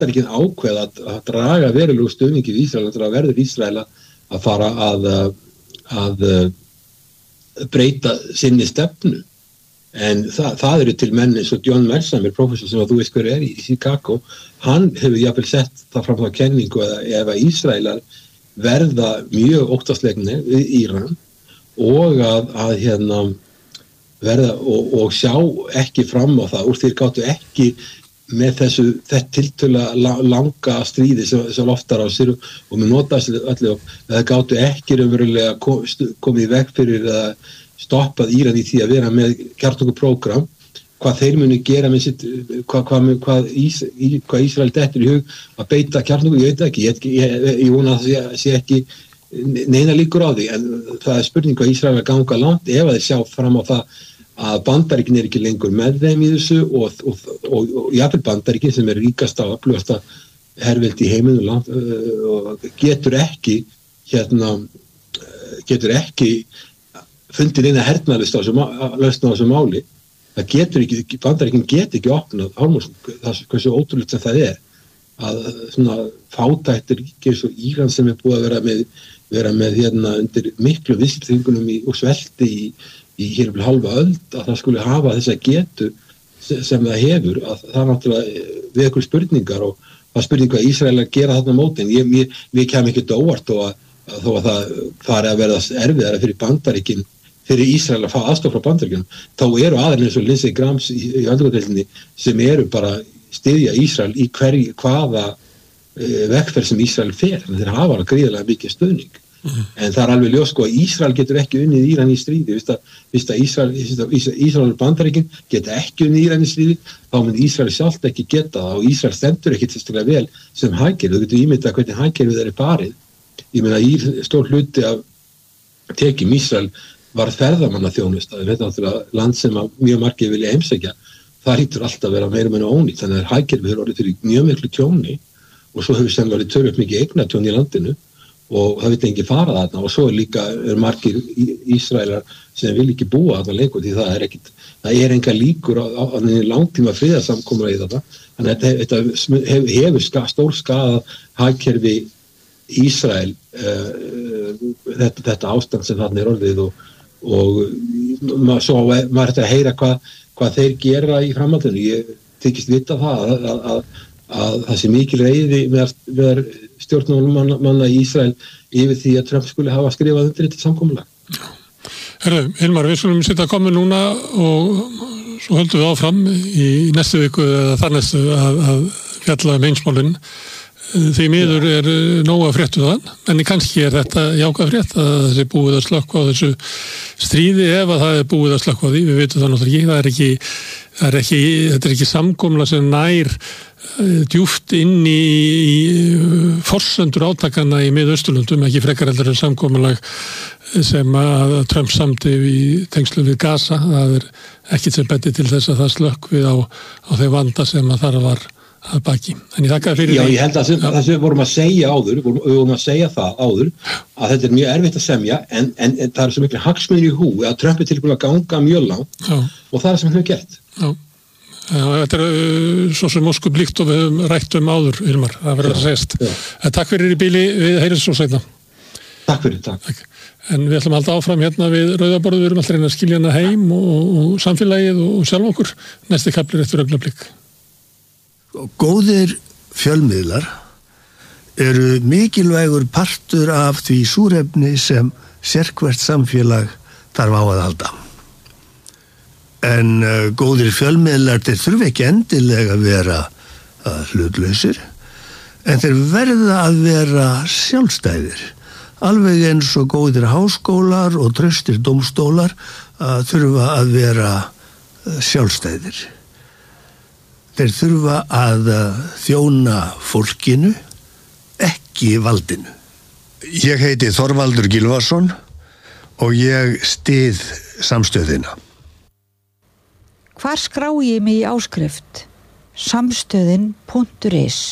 Bandaríkin ákveða að draga verulegu stuðningi við Ísrael, þannig að verður Ísrael að fara að breyta sinni stefnu. En það eru til menn eins og John Mersamer, prófessor sem þú veist hver í Chicago, hann hefur jafnvel sett það fram á kenningu að ef að Ísraelar verða mjög óttaslegnir við Íran og að verða og sjá ekki fram á það, úr þeir gátu ekki með þetta tiltölulega langa stríði sem loftar á sér og með notaðast öllu, það gátu ekki raunverulega komið í veg fyrir að stoppað Íran í því að vera með kjarnorkuprógram, hvað þeir muni gera með sitt, hvað Ísrael dettur í hug að beita kjarnorku, ég veit ekki, ég vona að það sé ekki neina líkur á því, en það er spurning hvað Ísrael að ganga langt ef að þeir sjá fram á það að Bandaríkin ekki lengur með þeim í þessu og jafnvel Bandaríkin sem ríkasta og öflugasta herveldi í heiminum og getur ekki fundið eina hernaðlist á þessu máli. Það getur ekki, Bandaríkin get ekki opnað Hormúzinn, hversu ótrúlegt sem það að svona fátæktir ríki eins og Íran sem búið að vera með undir miklu viðskiptaþvingunum og svelti í hér halva öld, að það skulle hafa þessa getu sem það hefur, að það náttúrulega við ykkur spurningar og það spurning hvað Ísrael að gera þarna mótin. Við kemum ekki óvart þó að það fari að verða erfiðara fyrir Bandaríkin, fyrir Ísrael að fá aðstoð frá Bandaríkjunum, þá eru aðeins eins og Lindsey Graham í öldungadeildinni sem eru bara styðja Ísrael í hvaða vegferð sem Ísrael fer, þannig þeir hafa gríðarlega mikið stuðning. En það er alveg ljós að Ísrael getur ekki unnið Íran í stríði, vist að Ísrael og Bandaríkin geta ekki unnið Íran í stríði, þá mun Ísrael sjálft ekki geta það og Ísrael stendur ekki tilstæðlega vel sem hagkerfi. Þú getur ímyndað hvernig hagkerfið þeir barið. Ég meina stór hluti af tekjum Ísrael var ferðamannaþjónusta, þetta er náttúrulega land sem mjög margir vilja heimsækja, það hlýtur alltaf að vera meira meina ónýtt, þannig að hagkerfið er orðið fyrir mjög miklu tjóni og svo hefur sennilega orðið töluvert mikið eignatjón í landinu og það vill enginn fara þarna og svo líka margir Ísraelar sem vil ekki búa þarna lengur því það er enga líkur á langtíma friðarsamkomulagi í þetta, þannig að þetta hefur stór skaðað hagkerfi Ísrael þetta ástand sem þarna er orðið og svo maður hægt að heyra hvað þeir gera í framhaldinu. Ég þykist vita að það sé mikil reiði með stjórnmálamanna í Ísrael yfir því að Trump skuli hafa skrifað undir þetta samkomulag. Herðu, Hilmar, við skulum sitja að koma núna og svo höldum við áfram í næstu viku eða þarnæstu að fjalla heimsmálin. Því miður er nóg að fréttu þann, en kannski er þetta jákvæð frétt að þessi búið að slökkva á þessu stríði ef að það er búið að slökkva á því, við veitum það náttúrulega ekki, þetta er ekki samkomulag sem nær djúpt inn í forsendur átakanna í Miðausturlöndum, ekki frekar heldur en samkomulag sem að Trump samdi í tengslum við Gaza, það er ekkert sem bendi til þess að það slökkvið á þeim vanda sem að þar var að baki. En ég þakka fyrir því. Já, ég held að það sem við vorum að segja áður, við vorum að segja það áður, að þetta er mjög erfitt að semja, en það er svo miklu hagsmunir í húi að Trump er tilbúin að ganga mjög langt og það er sem hann hefur gert. Já, þetta er svo sem óskublíkt og við höfum rætt áður, Hilmar, það verður að segjast. Takk fyrir í bíli, við heyrjum svo seinna. Takk fyrir, takk. En við ætlum að halda áfram hérna við Rauðaborðið, við erum alltaf reyna að skilja hana heim og samfélagið og sjálf okkur. Næsti kaplir eftir augnablik. Góðir fjölmiðlar eru mikilvægur partur af því súrefni sem sérhvert samfélag þarf á að halda. En góðir fjölmiðlar þeir þurfa ekki endilega að vera hlutlausir, en þeir verða að vera sjálfstæðir. Alveg eins og góðir háskólar og traustir dómstólar þurfa að vera sjálfstæðir. Þeir þurfa að þjóna fólkinu, ekki valdinu. Ég heiti Þorvaldur Gylfason og ég styð samstöðina. Hvar skrái ég mig í áskrift? Samstöðin.is.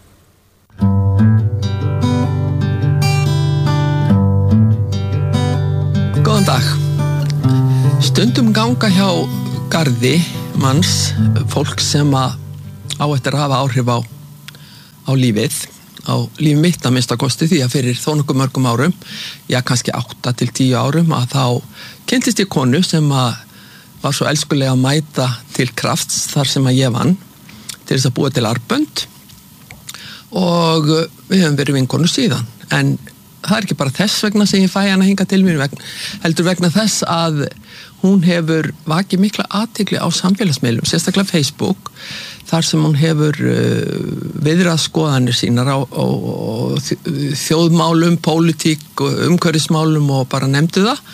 Góðan dag. Stundum ganga hjá garði manns fólk sem á eftir að hafa áhrif á á lífið, á líf mitt að minnsta kosti, því að fyrir þó nokkuð mörgum árum, já kannski 8 til 10 árum, að þá kynntist ég konu sem að var svo elskulega að mæta til Krafts þar sem að ég vann til þess að búa til armbönd og við höfum verið vinkonur síðan, en það er ekki bara þess vegna sem ég fæ hana hinga til mér heldur vegna þess að hún hefur vakið mikla athygli á samfélagsmiðlum, sérstaklega Facebook, þar sem hún hefur viðrað skoðanir sínar á þjóðmálum, pólitík, umhverfismálum og bara nefndu það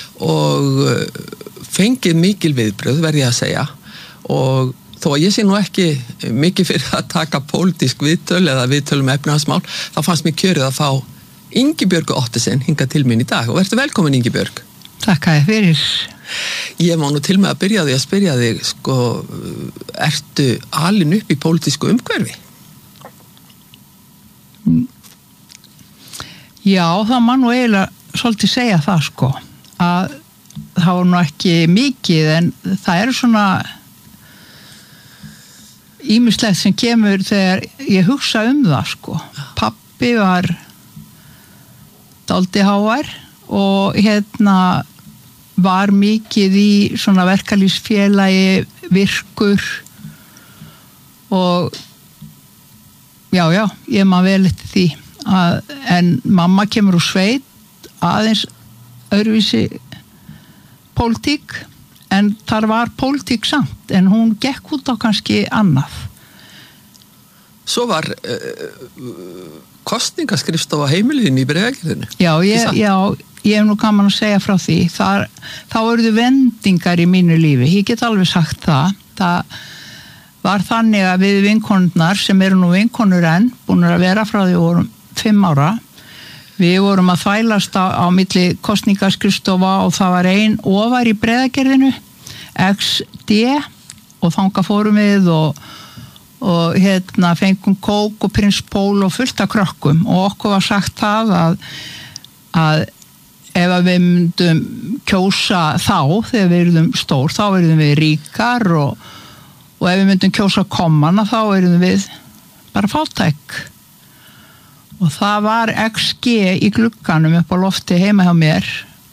og fengið mikil viðbrögð, verð ég að segja, og þó að ég sé nú ekki mikið fyrir að taka pólitísk viðtöl eða viðtöl efnahagsmál, þá fannst mér kjörið að fá Ingibjörgu Ottesen hingað til mín í dag og verður velkomin Ingibjörg. Takk að þið fyrir. Ég má nú til með að byrja því að spyrja þig, sko, ertu alin upp í pólitísku umhverfi? Já, það má nú eiginlega svolítið segja það, sko, að það var nú ekki mikið, en það eru svona ýmislegt sem kemur þegar ég hugsa það, sko. Pabbi var dálítið hávær og var mikið í svona verkalýðsfélagi virkur og já, ég man vel eftir því en mamma kemur úr sveit aðeins öðruvísi pólitík en þar var pólitík samt en hún gekk út á kannski annað. Svo var kostningaskrifstofa heimiliðin í Breiðagerðinu. Já, ég hef nú gaman að segja frá því. Þá eruðu vendingar í mínu lífi. Ég get alveg sagt það. Það var þannig að við vinkonurnar sem eru nú vinkonur enn, búin að vera frá því vorum 5 ára. Við vorum að þvælast á milli kostningaskrifstofa og það var ein ofar í Breiðagerðinu, XD, og þangað fórum við og fengum kók og Prins Pól og fullt af krökkum og okkur var sagt það að ef við myndum kjósa þá, þegar við erum stór, þá erum við ríkar og ef við myndum kjósa kommana þá erum við bara fátæk og það var XG í glugganum upp á lofti heima hjá mér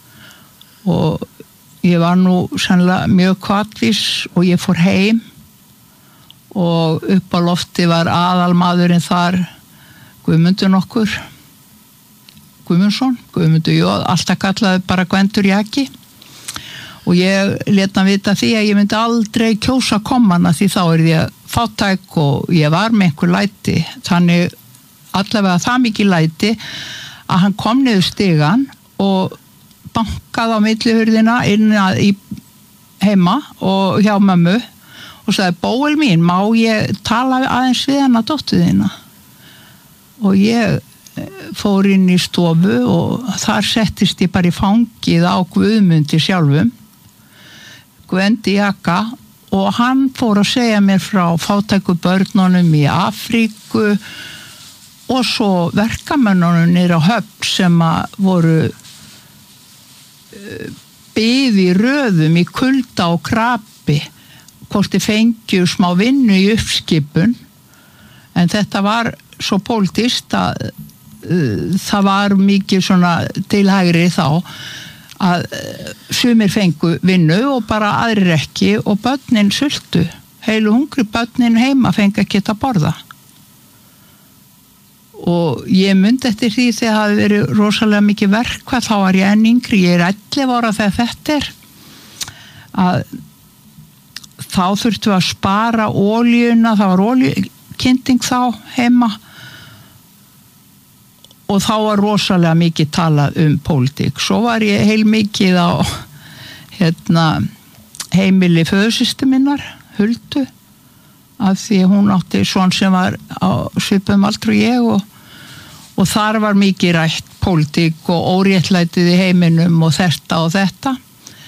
og ég var nú sennilega mjög hvatvís og ég fór heim og upp á lofti var aðalmaðurinn þar Guðmundur nokkur Guðmundsson, Guðmundur Jóð, alltaf kallaði bara Gvendur Jaki og ég lét hann vita því að ég myndi aldrei kjósa kommana því þá ég fátæk og ég var með einhver læti þannig allavega það mikið læti að hann kom niður stigann og bankaði á millihurðina inn í heima og hjá mömmu og sagði, Bóel mín, má ég tala aðeins við hana dóttur þína? Og ég fór inn í stofu og þar settist ég bara í fangið á Guðmundi sjálfum, Gvendi Jaka, og hann fór að segja mér frá fátæku börnunum í Afríku og svo verkamönnunum niður á Höfn sem að voru byð í röðum í kulda og krapi hvort þið fengju smá vinnu í uppskipun en þetta var svo pólitískt að það var mikið svona tilhægri þá að sumir fengu vinnu og bara aðrir ekki og börnin sultu heilu hungri börnin heima fengi ekki að borða og ég myndi eftir því þegar það hafi verið rosalega mikið verkfall þá var ég enn yngri, ég 11 ára þegar þetta að þá þurftum við að spara olíuna, það var olíukynning þá heima og þá var rosalega mikið talað pólitík. Svo var ég heilmikið á heimili föðursystur minnar, Huldu, af því hún átti son sem var á svipum aldrei ég og þar var mikið rætt pólitík og óréttlætið í heiminum og þetta.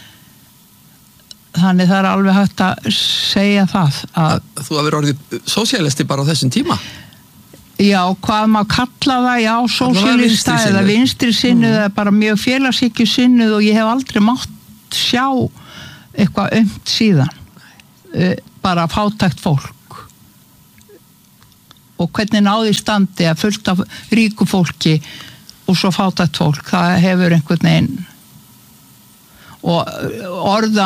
Þannig það alveg hægt að segja það að þú hafi verið orðið sósíalisti bara á þessum tíma? Já, hvað maður kalla það, já, sósíalista eða vinstri sinnuð eða bara mjög félagshyggju sinnuð og ég hef aldrei mátt sjá eitthvað síðan bara fátækt fólk og hvernig náði standi að fullt af ríku fólki og svo fátækt fólk, það hefur einhvern veginn og orð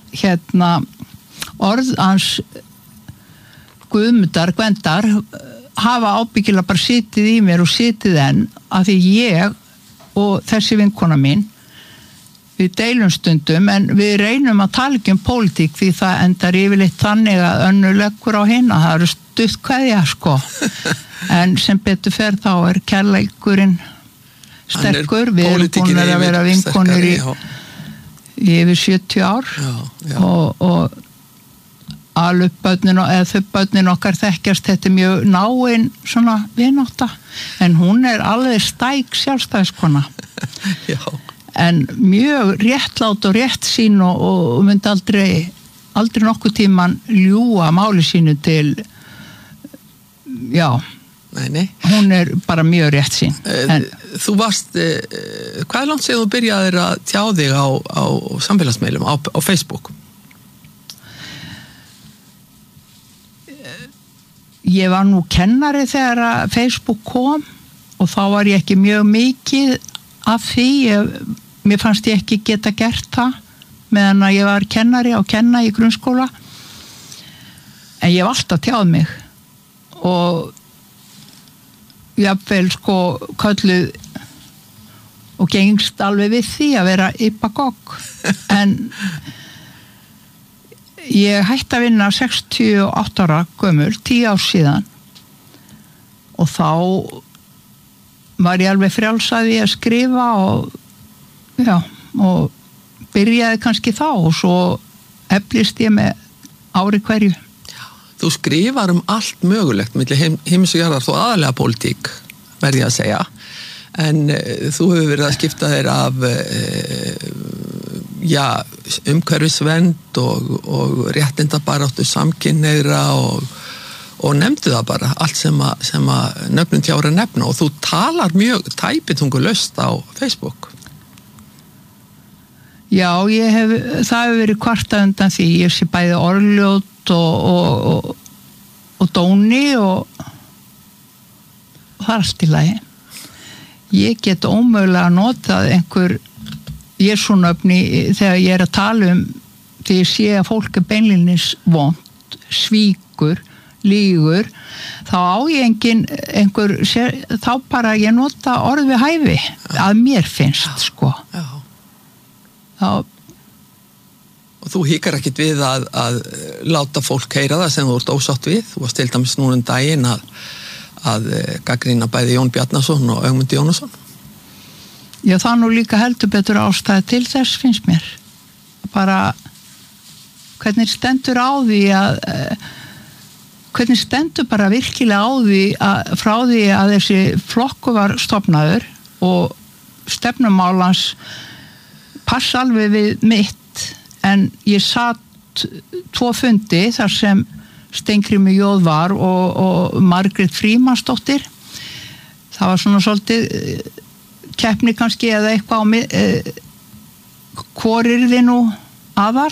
hans Guðmundar, Gvendar hafa ábyggilega bara sitið í mér og sitið enn að því ég og þessi vinkona mín við deilum stundum en við reynum að tala ekki pólitík því það endar yfirleitt þannig að önnur leggur á hina, það eru stutt kveðja sko en sem betur fer þá kærleikurinn sterkur, við erum búin að vera vinkonur í yfir 70 ár og alveg börnin eða þau börnin okkar þekkjast, þetta mjög náin svona vinátta en hún alveg stæk sjálfstæðiskona en mjög réttlát og réttsýn og myndi aldrei nokkuð tíman ljúga máli sínu til Nei. Hún bara mjög réttsýn Þú varst hvað langt séð þú byrjaðir að tjá þig á samfélagsmeilum á Facebook? Ég var nú kennari þegar að Facebook kom og þá var ég ekki mjög mikið af því, mér fannst ég ekki geta gert það meðan að ég var kennari og kenna í grunnskóla en ég hef alltaf tjáð mig og jafnvel sko kölluð og gengst alveg við því að vera yppagogg en ég hætti að vinna 68 ára gömul, 10 ár síðan og þá var ég alveg frjálsaði að skrifa og byrjaði kannski þá og svo eflist ég með ári hverju. Þú skrifar allt mögulegt milli heims og jarðar þó aðalega pólitík verði að segja en þú hefur verið að skipta þér af umhverfisvernd og réttindabaráttu samkynhneigðra og nefndu það bara allt sem að nöfnum tjára nefna og þú talar mjög tæpitungulaust á Facebook. Já, það hefur verið kvartað undan því ég sé bæði orðljót og dóni og það allt í lagi. Ég get ómögulega notað einhver jesúnöfni þegar ég að tala því ég sé að fólk beinlínis vont, svíkur, lýgur, þá á ég þá bara ég nota orð við hæfi að mér finnst sko. Já. Og þú hikar ekkit við að láta fólk heyra það sem þú ert ósátt við. Þú varst til dæmis núna daginn að gagnrýna bæði Jón Bjarnason og Ögmund Jónasson. Já, það nú líka heldur betur ástæði til þess finnst mér. Bara hvernig stendur bara virkilega á því frá því að þessi flokku var stofnaður og stefnumálans passa alveg við mitt en ég satt 2 fundi þar sem Steingrímur Jóð var og Margrét Frímannsdóttir það var svona svolítið keppni kannski eða eitthvað á hvor þið nú aðal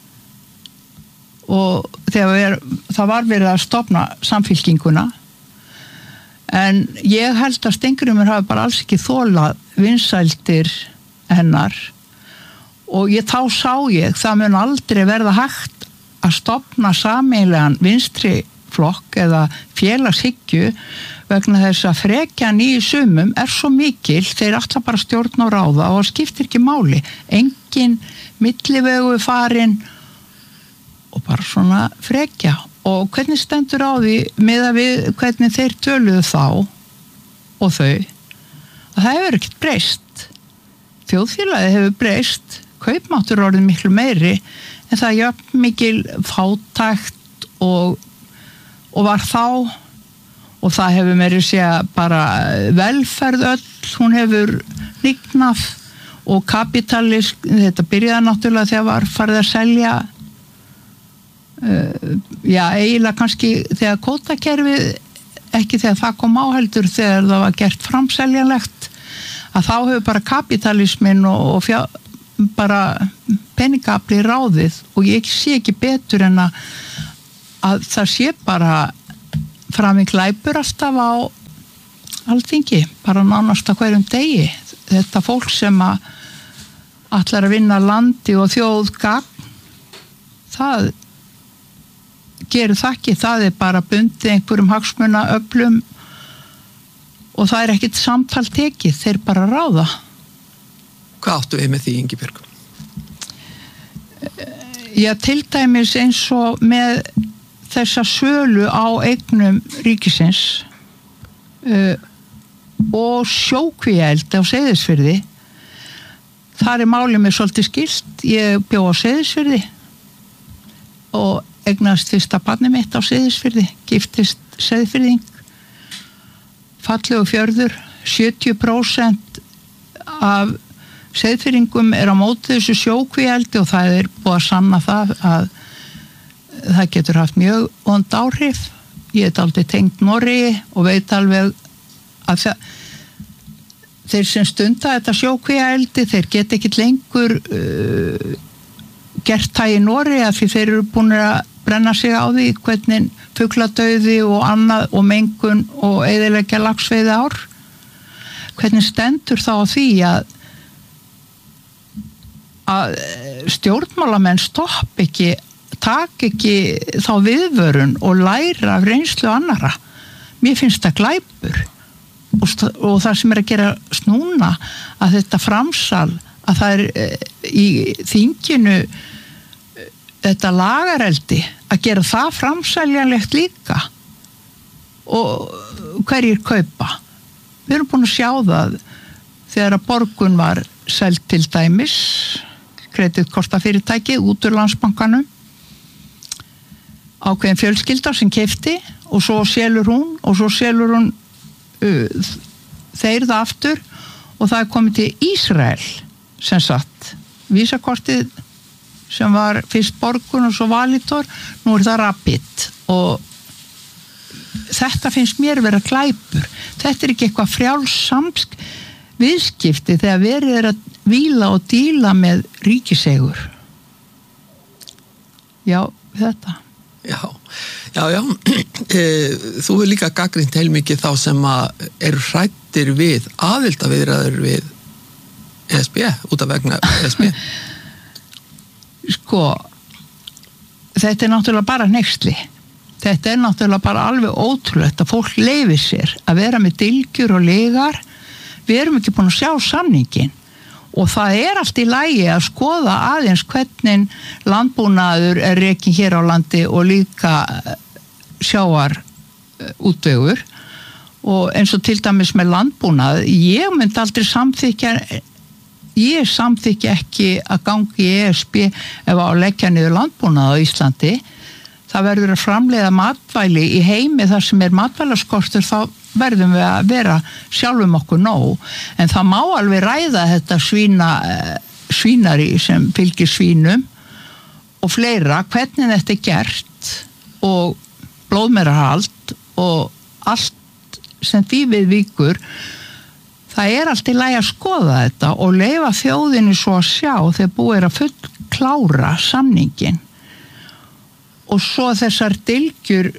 og þegar það var verið að stofna samfylkinguna en ég held að Steingrímur hafi bara alls ekki þolað vinsældir hennar og þá sá ég það mun aldrei verða hægt að stofna sameiginlegan vinstri flokk eða félagshyggju vegna þess að frekjan í sumum svo mikil, þeir ætla bara stjórn og ráða og það skiptir ekki máli engin millivegu farin og bara svona frekja og hvernig stendur á því miðað við hvernig þeir töluðu þá og þau að það hefur ekkert breyst þjóðfélagið hefur breyst kaupmáttur orðið miklu meiri en það jafn mikil fátækt og var þá og það hefur meiri segja bara velferð öll, hún hefur hnignað og kapitalism, þetta byrjaði náttúrulega þegar var farið að selja eiginlega kannski þegar kvótakerfið ekki þegar það kom á heldur þegar það var gert framseljanlegt að þá hefur bara kapitalismin og bara peningafli ráðið og ég sé ekki betur en að það sé bara fram í glæpur alltaf á Alþingi, bara nánast á hverjum degi. Þetta fólk sem ætlar að vinna landi og þjóð gagn, það gerir það ekki, það bara bundið einhverjum hagsmunaöflum og það ekkert samtal tekið, þeir bara ráða. Hvað áttu við með því, Ingibjörg? Já, til dæmis eins og með þessa sölu á eignum ríkisins og sjókvíaeldi á Seyðisfirði. Þar málið mér svolítið skilt. Ég bjó á Seyðisfirði og eignast fyrsta barnið mitt á Seyðisfirði, giftist Seyðisfirðing, fallegu fjörður, 70% af Seyðisfirðingum á móti þessu sjókvíaeldi og það búið að sanna það að það getur haft mjög vond áhrif. Ég aldrei tengt Noregi og veit alveg að þeir sem stunda þetta sjókvíaeldi, þeir geta ekki lengur gert það í Noregi af því þeir eru búin að brenna sig á því hvernig fugladauði og annað og mengun og eyðileggja laxveiði ár. Hvernig stendur þá á því að stjórnmálamenn stopp ekki, tak ekki þá viðvörun og læra af reynslu annara. Mér finnst það glæpur og það sem að gera snúna að þetta framsal, að það í þinginu þetta lagareldi að gera það framsaljanlegt líka og hverjir kaupa. Við erum búin að sjá það þegar að Borgun var selt til dæmis, kreditkortafyrirtæki út úr Landsbankanum, ákveðin fjölskylda sem keypti og svo selur hún þeir það aftur og það komið til Ísrael sem sagt. Vísakortið sem var fyrst Borgun og svo Valitor, nú það Rapid og þetta finnst mér vera glæpur. Þetta ekki eitthvað frjálsamsk viðskipti þegar verið að víla og díla með ríkisegur. Já, þetta. Já. Þú hefur líka gagnrýnt heilmikið þá sem eru hræddir við aðildarviðræður við ESB, út af vegna ESB. Sko, þetta náttúrulega bara hneyksli. Þetta náttúrulega bara alveg ótrúlegt að fólk leyfi sér að vera með dylgjur og lygar. Við erum ekki búin að sjá samningin og það allt í lagi að skoða aðeins hvernig landbúnaður rekinn hér á landi og líka sjávar útvegur og eins og til dæmis með landbúnað, ég myndi aldrei samþykja ekki að gangi í ESB ef að leggja niður landbúnað á Íslandi. Það verður að framleiða matvæli í heimi þar sem matvælaskortur, þá verðum við að vera sjálfum okkur nóg, en það má alveg ræða þetta svínari sem fylgir svínum og fleira, hvernig þetta gert og blóðmerahald og allt sem því við víkur. Það allt í lagi að skoða þetta og leyfa þjóðinni svo að sjá þegar búið að fullklára samningin og svo þessar dylgjur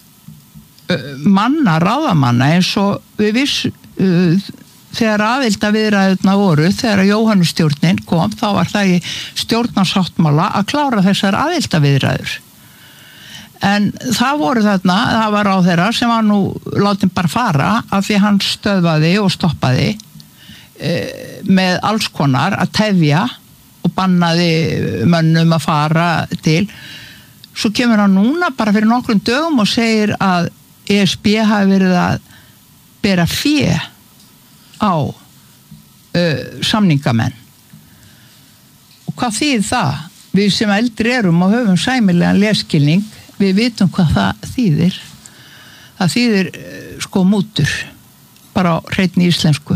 ráðamanna eins og við þegar aðildarviðræðurnar voru, þegar Jóhannustjórnin kom, þá var það í stjórnarsáttmála að klára þessar aðildarviðræður. En það var ráðherra sem var nú látin bara fara af því hann stöðvaði og stoppaði með alls konar að tefja og bannaði mönnum að fara til. Svo kemur hann núna bara fyrir nokkrum dögum og segir að ESB hafi verið að bera fé á samningamenn. Og hvað þýðir það? Við sem eldri erum og höfum sæmilegan leskilning, við vitum hvað það þýðir. Það þýðir mútur, bara á hreinni íslensku.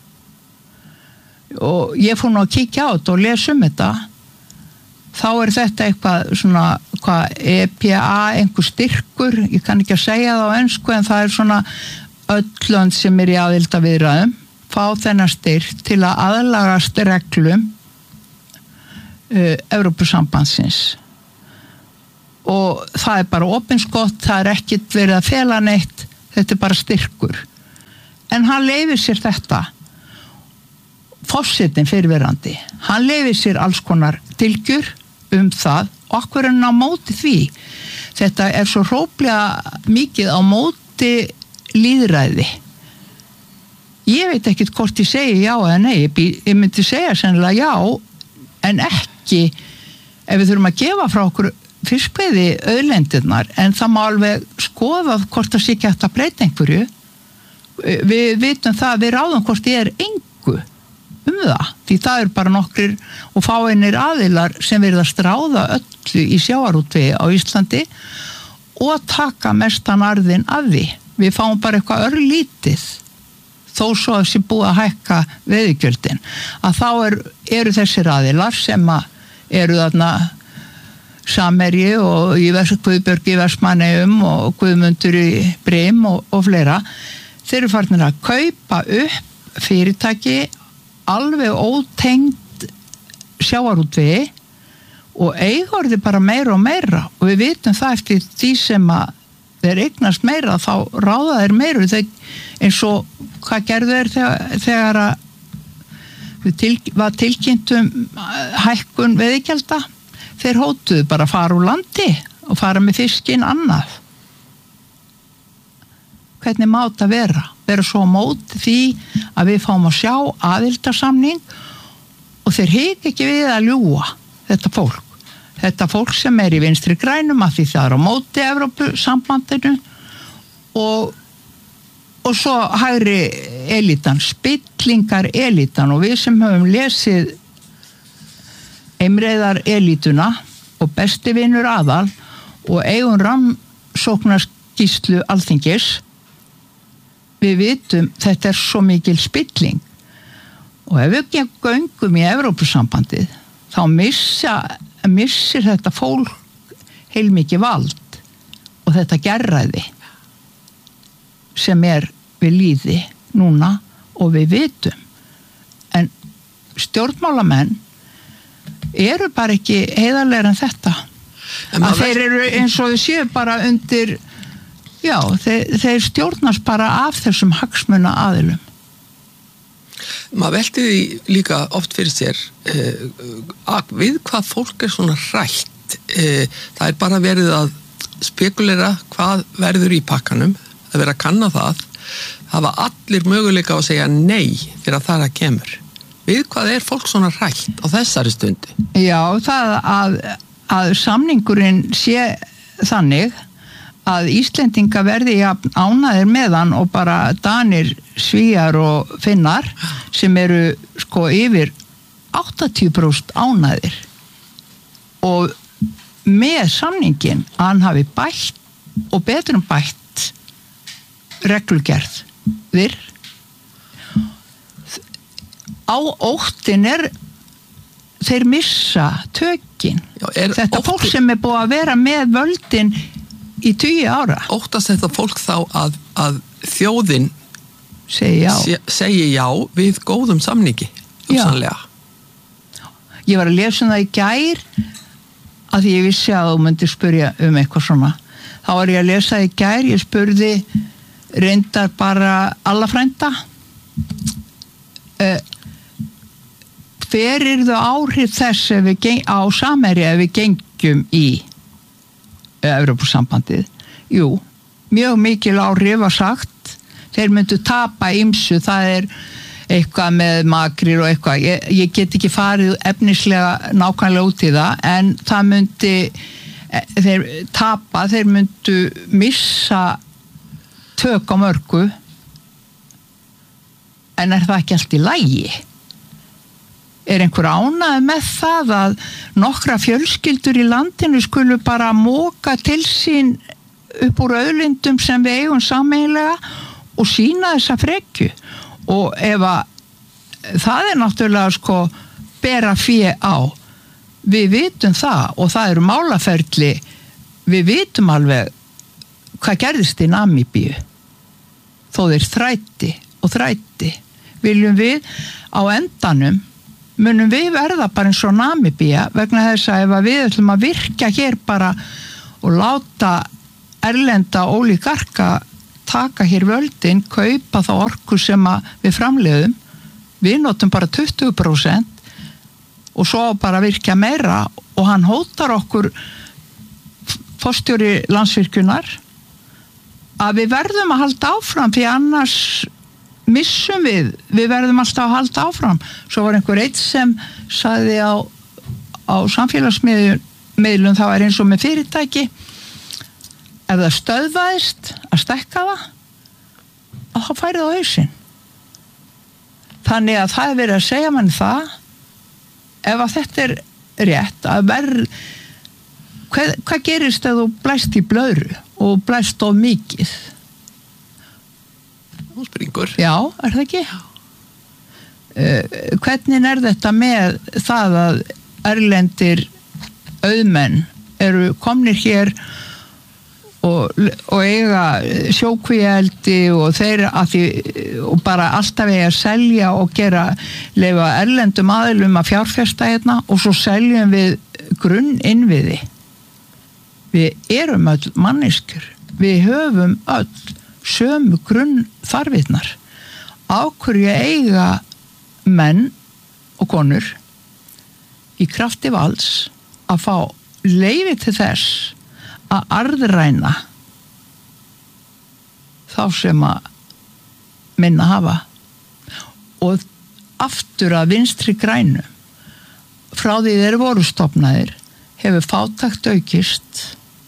Og ég fór nú að kíkja á þetta og lesa þetta. Þá þetta eitthvað svona EPA, einhver styrkur, ég kann ekki að segja það á ensku, en það svona öll lönd sem í aðildarviðræðum fá þennan styrk til að aðlagast reglum Evrópusambandsins. og það bara opinskott, það ekkert verið að fela neitt, þetta bara styrkur. En hann leyfir sér þetta, forsetinn fyrrverandi, hann leyfir sér alls konar dylgjur það, og okkur á móti því. Þetta svo hróplega mikið á móti lýðræði. Ég veit ekkert hvort ég segi já eða nei, ég myndi segja sennilega já, en ekki ef við þurfum að gefa frá okkur fiskveiði auðlendirnar, en það má alveg skoða hvort það sé ekki hægt að breyta einhverju. Við vitum það, við ráðum hvort ég engu það, því það bara nokkrir og fáeinir aðilar sem virðast ráða öllu í sjávarútvegi á Íslandi og taka mestan arðinn af því. Við fáum bara eitthvað örlítið, þó svo að sé búið að hækka veiðigjöldin, að þá eru þessir aðilar sem eru þarna Samherji og Guðbjörg í Vestmannaeyjum og Guðmundur í Brim og fleira, þeir eru farnir að kaupa upp fyrirtæki alveg ótengd sjávarútvegi og eigorði bara meira og meira, og við vitum það eftir því sem þeir eignast meira, þá ráða þeir meira. Eins og hvað gerðu þeir þegar var tilkynnt hækkun veiðigjalda, þeir hótuðu bara að fara úr landi og fara með fiskinn annað. Hvernig má þetta vera svo á móti því að við fáum að sjá aðildarsamning, og þeir hika ekki við að ljúga þetta fólk sem í vinstri grænum, að því það á móti Evrópusambandinu og svo hægri elítan, spillingar elítan, og við sem höfum lesið Eimreiðar elítuna og besti vinur Aðal og eigum rannsóknarskýrslu Alþingis, við vitum þetta svo mikil spilling, og ef við göngum í Evrópusambandið þá missir þetta fólk heilmikið vald og þetta gerræði sem við líði núna, og við vitum, en stjórnmálamenn eru bara ekki heiðarlegir en þetta, að þeir eru eins og þau séu bara undir, já, þeir stjórnast bara af þessum hagsmuna aðilum. Maður velti því líka oft fyrir sér við hvað fólk svona hrætt. Það bara verið að spekulera hvað verður í pakkanum, að vera að kanna það, hafa allir möguleika að segja nei þegar það kemur. Við hvað fólk svona hrætt á þessari stundu? Já, það að samningurinn sé þannig að Íslendinga verði ánæðir með hann, og bara Danir, Svíar og Finnar sem eru yfir 80% ánæðir, og með samningin að hann hafi bætt og betur bætt reglugerðir. Á óttin þeir missa tökin. Já, þetta fólk sem búið að vera með völdin í 20 ára. Óttast þetta fólk þá að þjóðin segi já við góðum samningi? Hugsanlega. Ég var að lesa það í gær, að því ég vissi að þú myndir spyrja eitthvað svona. Þá var ég að lesa í gær, ég spurði reyndar bara alla frænda, hver þau áhrif þess á Samherji ef við gengjum í Evrópusambandið? Jú, mjög mikil áhrif var sagt, þeir myndu tapa ýmsu, það eitthvað með makrir og eitthvað, ég get ekki farið efnislega nákvæmlega út í það, en það myndi þeir myndu missa tök á mörgu, en það ekki allt í lagi? Einhver ánægð með það að nokkra fjölskyldur í landinu skulu bara móka til sín upp úr auðlindum sem við eigum sameiginlega og sína þessa frekju? Og ef það náttúrulega bera fé á, við vitum það, og það eru málaferli, við vitum alveg hvað gerðist í Namibíu, þó þeir þrætti, viljum við á endanum, munum við verða bara eins og Namibía, vegna þess að ef við ætlum að virka hér bara og láta erlenda ólígarka taka hér völdin, kaupa þá orku sem að við framleiðum, við notum bara 20% og svo bara virkja meira og hann hótar okkur forstjóri Landsvirkjunar að við verðum að halda áfram því annars missum við verðum alltaf að halda áfram. Svo var einhver eitt sem sagði á samfélagsmiðlum, það var eins og með fyrirtæki, ef það stöðvaðist að stekka það, þá færi það á hausinn. Þannig að það er verið að segja mann það, ef að þetta er rétt, að hvað gerist ef þú blæst í blöðru og blæst of mikið? Þú springur. Já, er það ekki? Hvernig er þetta með það að erlendir auðmenn eru komnir hér og eiga sjókvíaeldi og þeir og bara alltaf eiga að selja og leyfa erlendum aðilum að fjárfesta hérna og svo seljum við grunninnviði. Við erum öll manneskjur, við höfum öll sömu grunnþarfirnar. Á hverju eiga menn og konur í krafti valds að fá leyfi til þess að arðræna þá sem að minna hafa. Og aftur að vinstri grænu, frá því þeir voru stofnaðir, hefur fátækt aukist,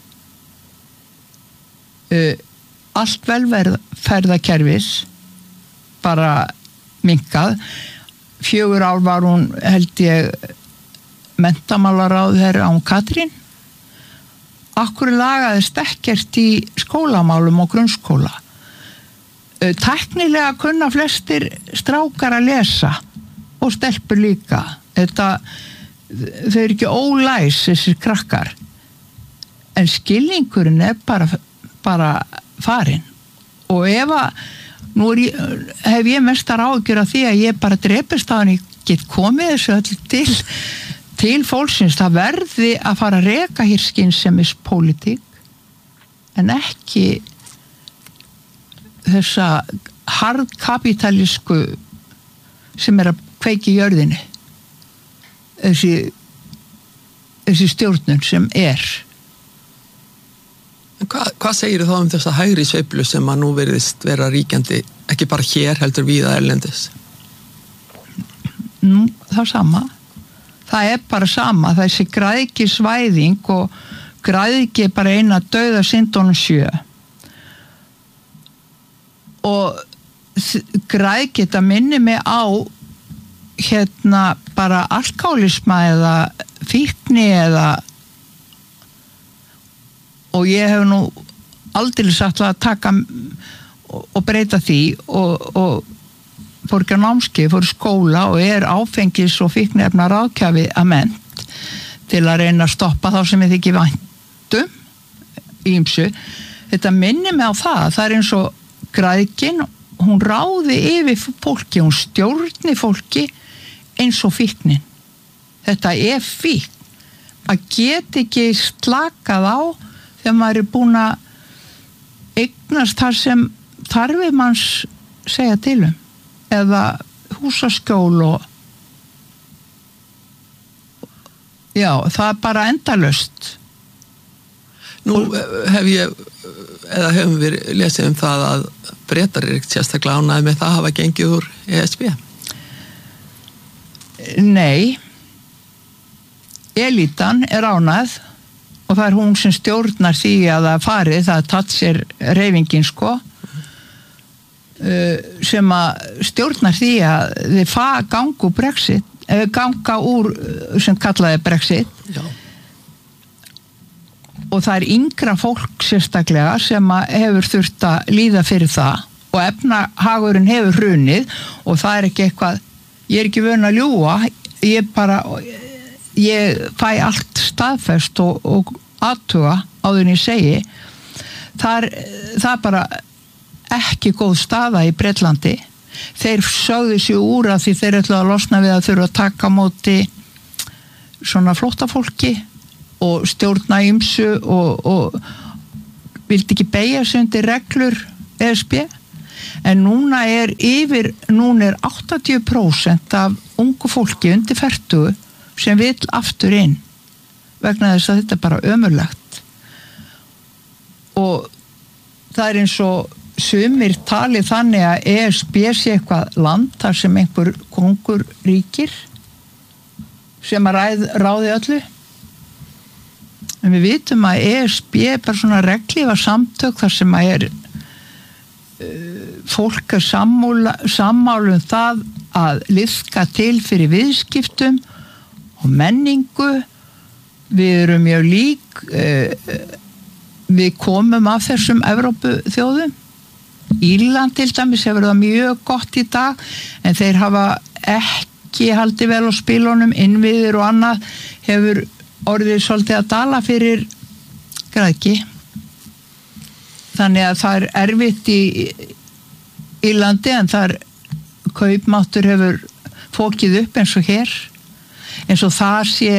allt velferðarkerfis bara minnkað. 4 ár var hún, held ég, menntamálaráðherra án Katrín. Akkur lagaðist ekkert í skólamálum og grunnskóla. Tæknilega kunna flestir strákar að lesa og stelpur líka. Þau eru ekki ólæs, þessir krakkar. En skilningurinn er bara farin. Og ef að nú hef ég mestar áhyggjur af því að ég bara drepist á hann, ég get komið þessu öll til fólksins. Það verði að fara að reka hér skynsemis pólitík en ekki þessa harðkapitalísku sem er að kveiki í jörðinni, þessi stjórnun sem er. Hvað segir þá þessa hægri sveiflu sem að nú veriðist vera ríkjandi, ekki bara hér heldur víða erlendis? Það sama. Það er bara sama. Þessi græðgisvæðing og græðgi bara eina dauða syndunum 7. Og græðgi, þetta minni mig á hérna bara alkoholisma eða fíkni og ég hef nú aldrei sagt að taka og breyta því og fór ekki á námskeið, fór í skóla og er áfengis- og fíkniefna ráðgjafi að mennt til að reyna að stoppa þá sem ég þykir væntum ýmsu. Þetta minnir mig á það er eins og græðgin, hún ráði yfir fólki, hún stjórni fólki eins og fíknin. Þetta er fíkn. Að geta ekki slakað á þegar maður er búin að eignast þar sem þarfir manns segja til eða húsaskjól og já, það er bara endalaust. Nú hefum við lesið það að Bretar er ekkert sérstaklega ánægðir með það að hafa gengið úr ESB. Nei, elítan er ánægð og það er hún sem stjórnar því að það farið, það Thatcher hreyfingin sem að stjórnar því að þið ganga úr sem kallaði Brexit. Já. Og það er yngra fólk sérstaklega sem að hefur þurft að líða fyrir það og efnahagurinn hefur hrunið og það er ekki eitthvað, ég er ekki vön að ljúga, ég fæ allt staðfest og athuga áður en ég segi. Það er bara ekki góð staða í Bretlandi. Þeir sögðu sig úr að því þeir ætla að losna við að þurfa að taka á móti svona flóttafólki og stjórna ýmsu og vildi ekki beygja sig undir reglur ESB, en núna er 80% af ungu fólki undir 40 sem vill aftur inn vegna þess að þetta er bara ömurlegt, og það er eins og sumir tali þannig að ESB sé eitthvað land þar sem einhver kongur ríkir sem að ráði öllu, en við vitum að ESB er bara svona reglífa samtök þar sem að fólk er sammála það að liðka til fyrir viðskiptum og menningu. Við erum mjög lík, við komum af þessum Evrópuþjóðum. Írland til dæmis hefur það mjög gott í dag, en þeir hafa ekki haldið vel á spilunum, innviðir og annað hefur orðið svolítið að dala fyrir græðki. Þannig að það er erfitt í landi, en það kaupmáttur hefur fókið upp eins og hér, eins og það sé,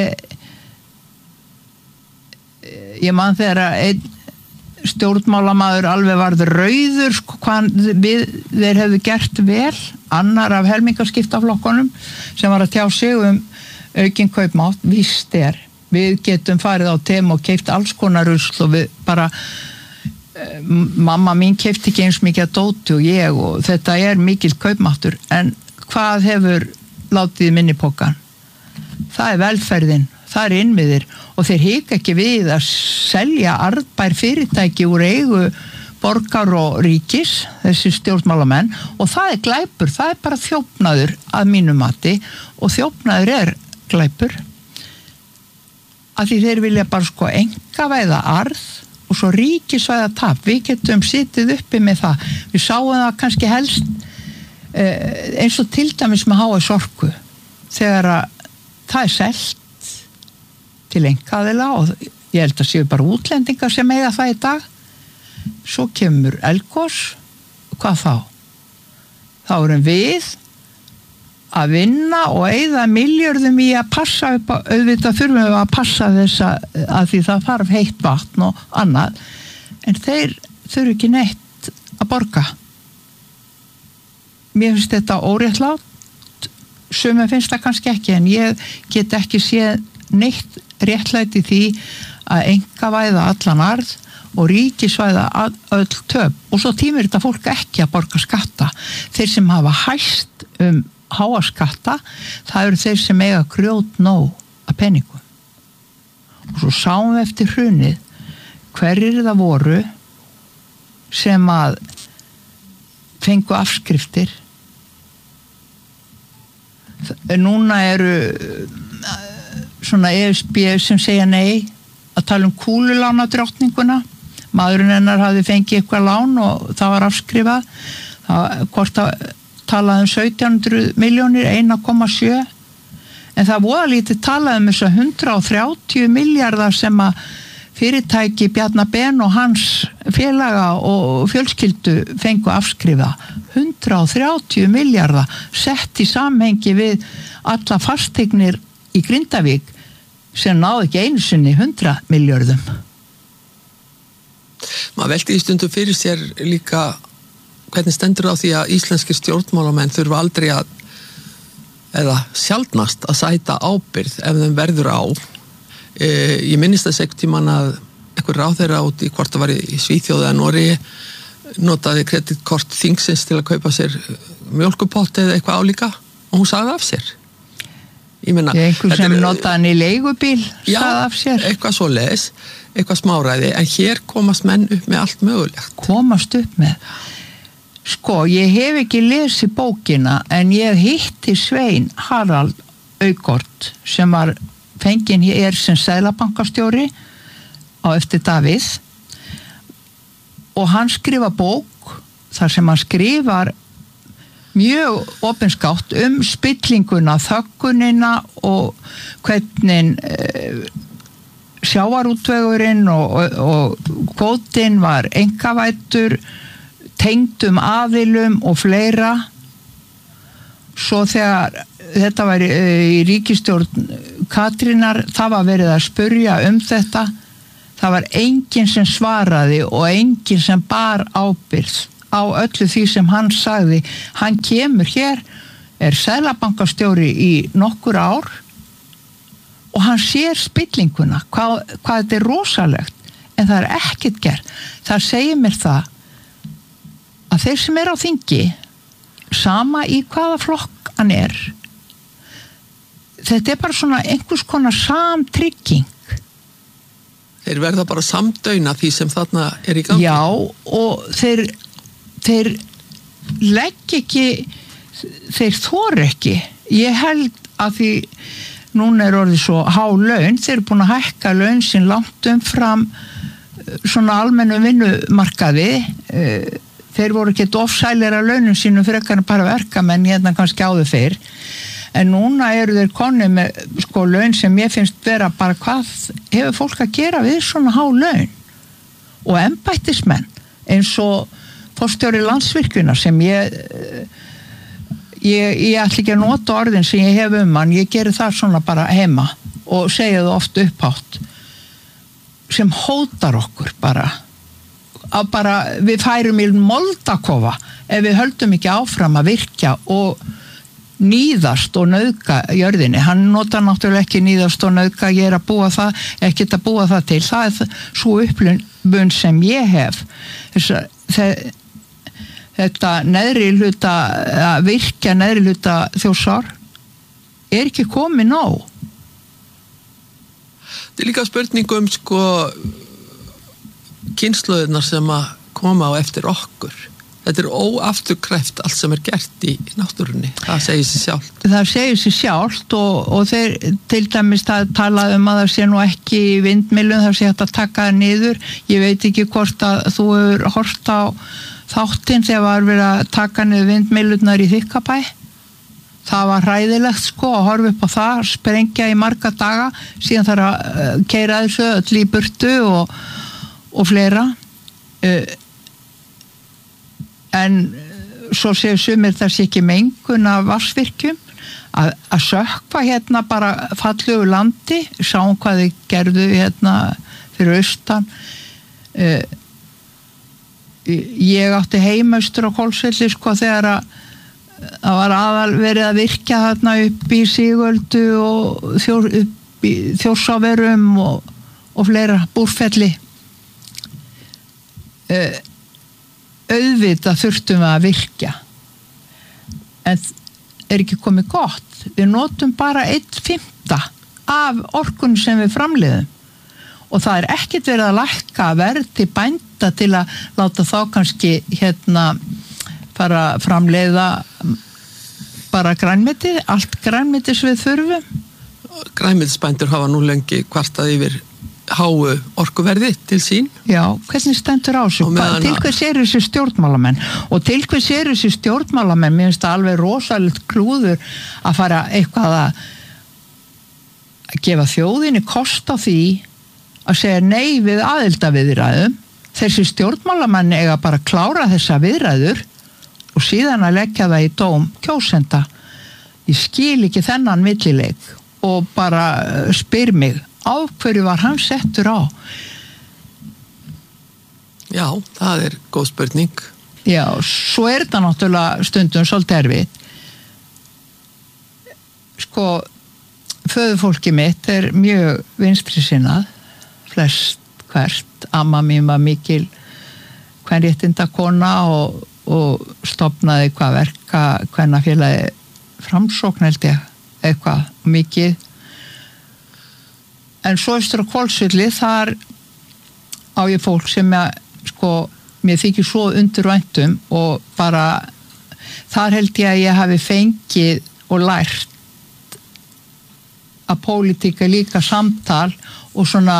ég man þegar einn stjórnmálamaður alveg varð rauður hvað þeir hefðu gert vel, annar af helmingaskiptaflokkunum sem var að tjá sig aukinn kaupmátt. Víst við getum farið á Temu og keypt alls konar rusl, og við bara mamma mín keypti ekki eins mikið að dóti og ég, og þetta er mikill kaupmáttur, en hvað hefur látið minni pokan? Það er velferðin, það er innviðir, og þeir hika ekki við að selja arðbær fyrirtæki úr eigu borgar og ríkis, þessi stjórnmálamenn, og það er glæpur, það er bara þjófnaður að mínu mati, og þjófnaður er glæpur, að því þeir vilja bara einkavæða arð og svo ríkisvæða tap. Við getum sitið uppi með það. Við sáum það kannski helst eins og til dæmis með HS Orku, þegar að það er selt til einkaaðila, og ég held að séu bara útlendingar sem eiga það í dag. Svo kemur eldgos, hvað þá? Þá erum við að vinna og eyða milljörðum í að passa upp á, auðvitað þurfum við að passa þess að því það þarf heitt vatn og annað, en þeir þurfi ekki neitt að borga. Mér finnst þetta óréttlátt, sumum finnst það kannski ekki, en ég get ekki séð neitt réttlæti því að einkavæða allan arð og ríkisvæða öll töp, og svo tímir þetta fólk ekki að borga skatta. Þeir sem hafa hæst háa skatta, það eru þeir sem eiga grjót nóg að peningum. Og svo sáum við eftir hrunið hverjir það voru sem að fengu afskriftir. Núna eru svona ESB sem segja nei, að tala kúlulánadrottninguna. Maðurinn hennar hafði fengið eitthvað lán og það var afskrifað. Hvort það talaði 1700 milljónir, 1,7, en það voða lítið talaði þess að 130 miljardar sem að fyrirtæki Bjarna Ben og hans félaga og fjölskyldu fengu afskrifa. 130 miljardar sett í samhengi við alla fasteignir í Grindavík sem náðu ekki einu sinni 100 miljardum. Maður velti í stundum fyrir sér líka hvernig stendur á því að íslenskir stjórnmálamenn þurfa aldrei eða sjaldnast að sæta ábyrgð ef þeim verður á. Ég minnist þess einhvern tímann að einhver ráðherra út í hvort það var í Svíþjóð eða Noregi notaði kreditkort þingsins til að kaupa sér mjólkupott eða eitthvað álíka, og hún sagði af sér. Ég meina, einhver sem notaði hann í leigubíl sagði af sér. Eitthvað svoleiðis, eitthvað smáræði, en hér komast menn upp með allt mögulegt. Komast upp með? Sko, ég hef ekki lesið bókina, en ég hitti Svein Harald Aukort sem var fenginn hér sem seðlabankastjóri á eftir Davíð, og hann skrifa bók þar sem hann skrifar mjög opinskátt spillinguna, þöggunina og hvernig sjávarútvegurinn og kvótinn var einkavæddur, tengdum aðilum og fleira. Svo þegar þetta var í ríkisstjórn Katrínar, það var verið að spurja þetta, það var enginn sem svaraði og enginn sem bar ábyrgð á öllu því sem hann sagði. Hann kemur hér, seðlabankastjóri í nokkur ár og hann sér spillinguna, hvað þetta rosalegt, en það ekkert gert. Það segir mér það að þeir sem á þingi, sama í hvaða flokk hann þetta bara svona einhvers konar samtrygging. Þeir verða bara samdauna því sem þarna í gangi. Já, og þeir legg ekki, þeir þor ekki. Ég held að því núna orðið svo há laun, þeir eru búin að hækka laun sín langt umfram svona almennu vinnumarkaði. Þeir voru ekki ofsælir að launum sínum frekar bara verkamenn hérna kannski áður fyrr. En núna eru þeir konið með laun sem ég finnst vera bara hvað hefur fólk að gera við svona há laun. Og embættismenn eins og forstjóri Landsvirkjunar sem ég ætla ekki að nota orðin sem ég hef hann, ég geri það svona bara heima og segja það oft upphátt sem hótar okkur bara við færum í moldakofa ef við höldum ekki áfram að virkja og níðast og nauðga jörðinni. Hann notar náttúrulega ekki níðast og nauðga, ég að búa það, ekkert að búa það til. Það svo upplifun sem ég hef. Þetta neðri hluta, að virkja neðri hluta Þjórsár ekki komið nóg. Þetta líka spurning kynslóðirnar sem að koma á eftir okkur. Þetta óafturkræft allt sem gert í náttúrunni. Það segir sig sjálft. Það segir sig sjálft og þeir til dæmis talað að það sé nú ekki vindmyllum, það sé hægt að taka það niður. Ég veit ekki hvort að þú hefur hort á þáttinn þegar var verið að taka niður vindmyllunar í Þykkabæ. Það var hræðilegt að horfa upp á það, sprengja í marga daga, síðan þarf að keyra þessu öll í burtu og fleira. En svo séu sumir það sé ekki mengun af vatnsvirkjum að sökkva hérna bara fallegu landi, sáum hvað þau gerðu hérna fyrir austan. Ég átti heimaustur á Hvolsvelli þegar það var aðal verið að virkja þarna upp í Sigöldu og upp í Þjórsárverum og fleira, Búrfelli. Auðvitað þurftum við að virkja, en ekki komið gott. Við notum bara 1/5 af orkunum sem við framleiðum og það ekkert verið að lækka verð til bænda til að láta þá kannski fara að framleiða bara grænmeti, allt grænmeti sem við þurfum. Grænmetisbændur hafa nú lengi kvartað yfir háu orkuverði til sín. Já, hvernig stendur á þessu? Til hvers þessi stjórnmálamenn? Og til hvers þessi stjórnmálamenn? Mér finnst það alveg rosalegt klúður að fara eitthvað að gefa þjóðinni kost á því að segja nei við aðildarviðræðum. Þessi stjórnmálamenn eiga bara að klára þessa viðræður og síðan að leggja það í dóm kjósenda. Ég skil ekki þennan millileik og bara spyr mig á hverju var hann settur á? Já, það góð spurning. Já, svo þetta náttúrulega stundum svolítið erfitt. Föðurfólkið mitt mjög vinstrisinnað, flest hvert. Amma mín var mikil kvenréttindakona og stofnaði kvennafélagi Framsókn held ég, eitthvað mikið. En svo austur á Hvolsvelli, þar á ég fólk sem mér þykir svo undirvæntum og bara þar held ég að ég hafi fengið og lært að pólitík líka samtal og svona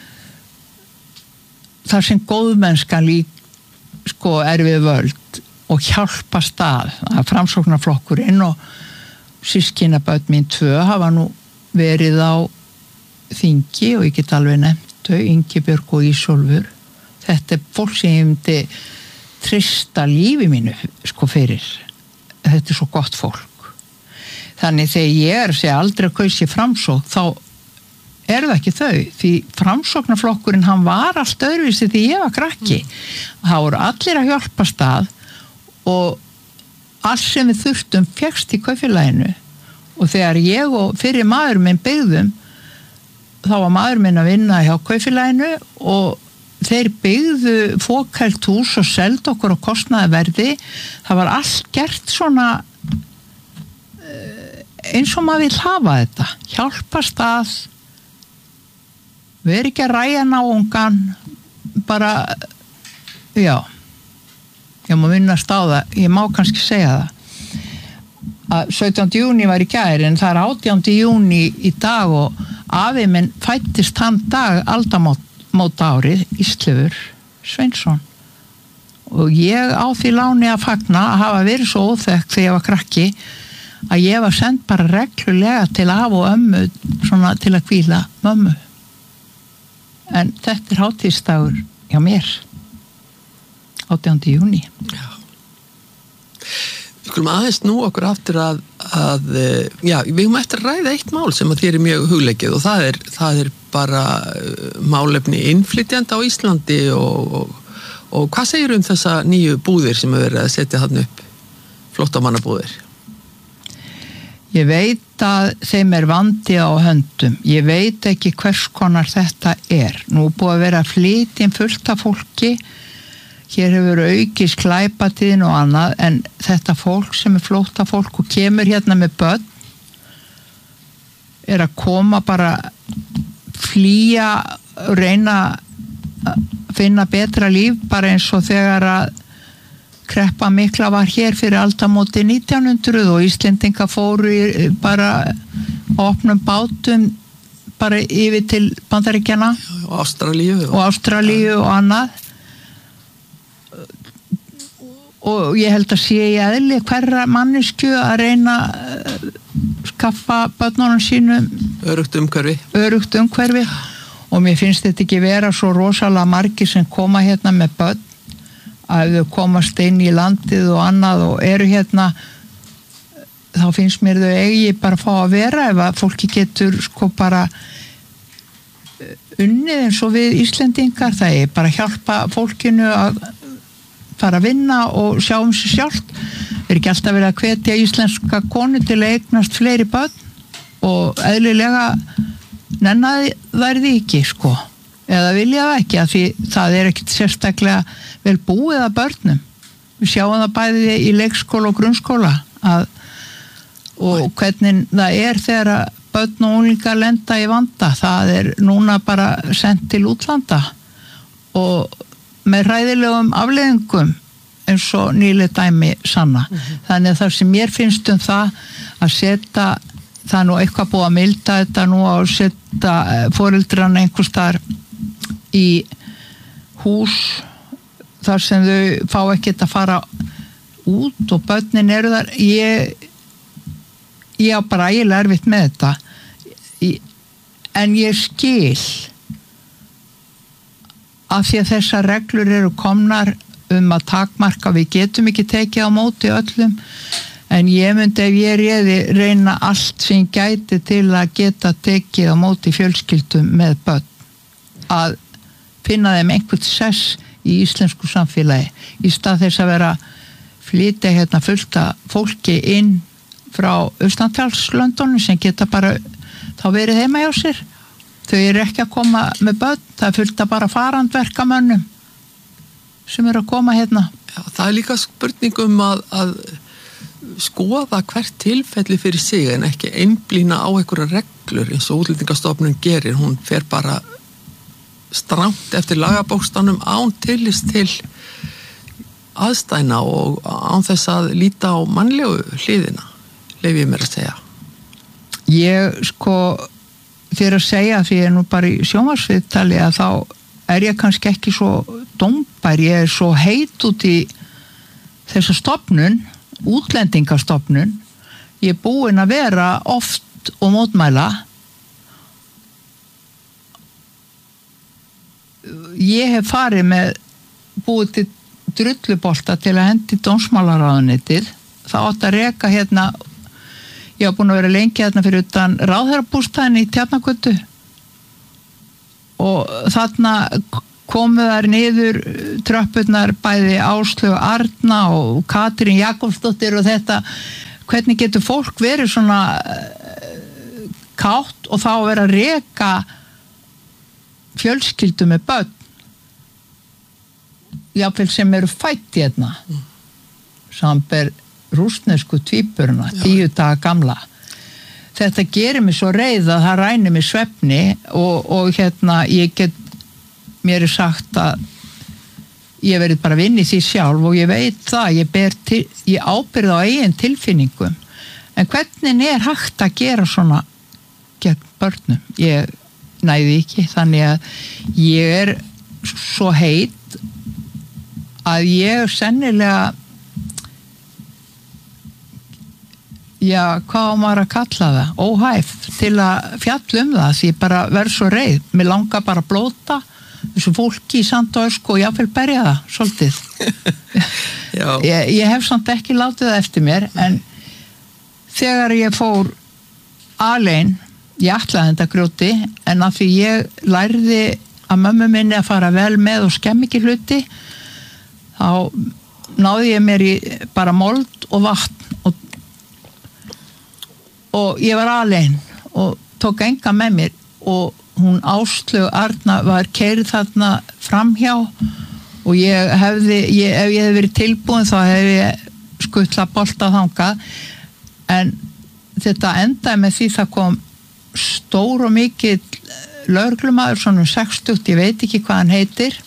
þar sem góðmennskan við völd og hjálpast að Framsóknarflokkurinn og systkinabörn mín 2 hafa nú verið á þingi og ég get alveg nefnt þau, Ingibjörg og Ísólfur. Þetta fólk sem ég myndi treysta lífi mínu fyrir. Þetta svo gott fólk. Þannig þegar ég sé aldrei að kausi Framsókn, þá það ekki þau, því Framsóknarflokkurinn hann var allt öðruvísi því ég var krakki. Það voru allir að hjálpast að og allt sem við þurftum fékkst í kaupfélaginu og þegar ég og fyrir maður minn byggðum þá var maður minn að vinna hjá kaupfélaginu og þeir byggðu fókælt hús og seldu okkur á kostnaðarverði. Það var allt gert svona eins og maður vil hafa þetta, hjálpast að veri ekki að ræja náungan bara ég má minnast á það, ég má kannski segja það að 17. júní var í gær en það 18. júní í dag og afi minn fættist hann dag aldamóta árið Íslefur Sveinsson og ég á því láni að fagna að hafa verið svo óþekkt þegar ég var krakki að ég var send bara reglulega til af og ömmu svona til að hvíla mömmu en þetta hátíðsdagur hjá mér 18. júní. Við skulum aðeins nú okkur aftur að við höfum eftir að ræða eitt mál sem að þér mjög hugleikið og það er bara málefni innflytjanda á Íslandi og hvað segir þessa nýju búðir sem er verið að setja þarna upp flóttamannabúðir? Ég veit að þeim vandi á höndum. Ég veit ekki hvers konar þetta er. Nú búið að vera flytinn fullt af fólki. Hér hefur aukið sklæpatíðin og annað, en þetta fólk sem flóttafólk og kemur hérna með börn að koma bara flýja og reyna að finna betra líf bara eins og þegar að kreppa mikla var hér fyrir aldamóti 1900 og Íslendinga fóru bara opnum bátum bara yfir til Bandaríkjanna og Ástralíu og annað og ég held að sé í eðli hverra manneskju að reyna skaffa börnunum sínum örugt umhverfi og mér finnst þetta ekki vera svo rosalega margir sem koma hérna með börn að þau komast inn í landið og annað og eru hérna þá finnst mér þau eigi bara að fá að vera ef að fólki getur sko bara unnið eins og við Íslendingar það bara hjálpa fólkinu að fara að vinna og sjá sig sjálft ekki alltaf verið að hvetja íslenska konu til að eignast fleiri börn og eðlilega nennaði þær því ekki sko eða vilja það ekki að því það ekkert sérstaklega vel búið að börnum við sjáum það bæði í leikskóla og grunnskóla og hvernig það þegar börn og unglingar lenda í vanda það núna bara sent til útlanda og með hræðilegum afleiðingum eins og nýlega dæmi sanna þannig að það sem mér finnst það að setja það nú eitthvað búið að milda þetta nú að setja foreldrana einhvers staðar í hús þar sem þau fá ekkert að fara út og börnin þar ég á bara ægilega erfitt með þetta en ég skil af því að þessar reglur eru komnar að takmarka við getum ekki tekið á móti öllum en ég myndi ef ég reyna allt sem gæti til að geta tekið á móti fjölskyldum með börn að finna þeim einhvern sess í íslensku samfélagi í stað þess að vera flytja hérna fullta fólki inn frá Austantjalslöndunum sem geta bara þá verið heima hjá sér þau ekki að koma með börn það fullta bara farandverkamönnum sem að koma hérna það líka spurning að skoða hvert tilfelli fyrir sig en ekki einblína á einhverja reglur eins og Útlendingastofnun gerir hún fer bara strangt eftir lagabókstafnum án tillis til aðstæðna og án þess að líta á mannlegu hliðina leyfi ég mér að segja ég sko fyrir að segja því ég nú bara í sjónvarpsviðtali að þá ég kannski ekki svo dómbær, ég svo heit út í þessa stofnun Útlendingastofnun ég búin að vera oft og mótmæla ég hef farið með búið til drullubolta til að hendi dómsmálaráðuneytið það átt að reka hérna ég hef búin að vera lengi hérna fyrir utan ráðherrabústaðin í Tjarnargötu og þarna komu þær niður tröppurnar bæði Áslaug Arna og Katrín Jakobsdóttir og þetta, hvernig getur fólk verið svona kátt og þá vera að reka fjölskyldu með börn jáfnvel sem eru fætt hérna samber rússnesku tvíburna 10 daga gamla. Þetta gerir mig svo reið að það rænir mig svefni og hérna mér sagt að ég verið bara að vinna í því sjálf og ég veit það, ég ábyrgð á eigin tilfinningum. En hvernig hægt að gera svona gegn börnum? Ég næði ekki, þannig að ég svo heit að ég sennilega hvað á maður að kalla það? Óhæf til að fjalla það því ég bara verð svo reið. Mér langar bara að blóta þessu fólki í Sandösk og jáfnvel berja það svolítið. ég hef samt ekki látið það eftir mér en þegar ég fór alein, ég ætlaði þetta grjóti en af því ég lærði að mömmu minni að fara vel með og skemmi ekki hluti þá náði ég mér í bara mold og vatn og ég var alein og tók enga með mér og hún Áslaug Arna var keyrð þarna framhjá og ef ég hefði verið tilbúin þá hefði ég skutlað bolta þangað en þetta endaði með því það kom stór og mikill lögreglumaður svona 60, ég veit ekki hvað hann heitir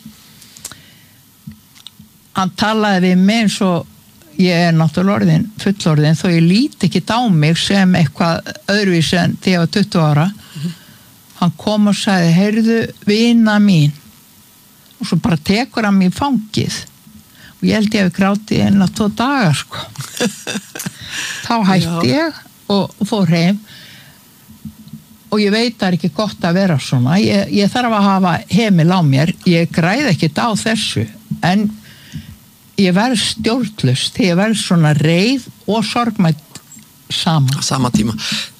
hann talaði við mig eins og ég náttúrulega fullorðin þó ég líti ekki á mig sem eitthvað öðruvísi en þegar ég var 20 ára hann kom og sagði, heyrðu vina mín og svo bara tekur hann mér fangið og ég held ég hefði grátið 1-2 daga sko þá hætti ég og fór heim og ég veit það ekki gott að vera svona ég þarf að hafa heimil á mér ég græði ekkert á þessu en ég verð stjórnlaust þegar ég verð svona reið og sorgmætt sama tíma